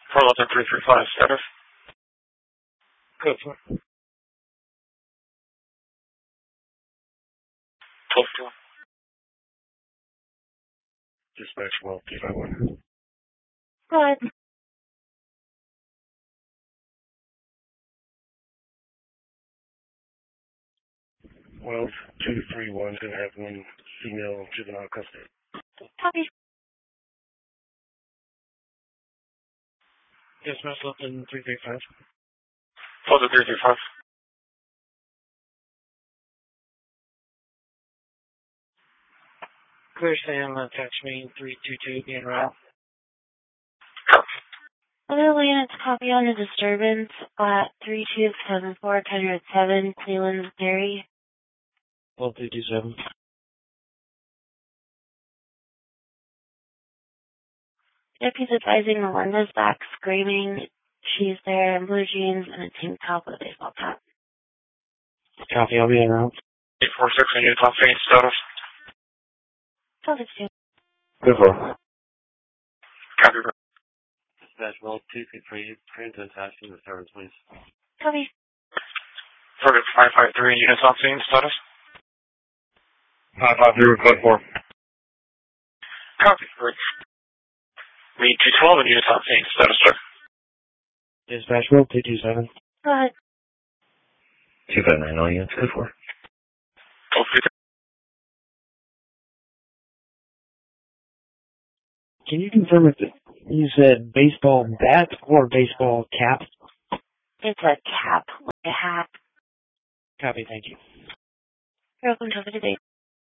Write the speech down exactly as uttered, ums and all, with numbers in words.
four eleven three three five, status. Good. twelve two. Dispatch well, two five one. Go ahead. twelve two three one, gonna have one female juvenile custody. Copy. Dispatch Lupton three three five. Delta three three five. Clear Sam, attach me three two two, being route. Other units copy on a disturbance at three two seven four one oh seven Cleveland, Missouri. twelve two two seven. Deputy's advising Melinda's back screaming. She's there in blue jeans and a tank top with a baseball cap. Copy, I'll be en route. eight four six on Utah Saint, status. twelve six two. Good for. Copy. Dispatch well, two three three, transit attaching the servants, please. Copy. Target five five three, units on scene, status. five five three, code four. Copy. Lead two twelve and units on scene, status, sir. Dispatch well, two two seven. Go ahead. two five nine, all units, code four. twelve three. Can you confirm if you said baseball bat or baseball cap? It's a cap, like a hat. Copy, thank you. You're welcome to have a good day.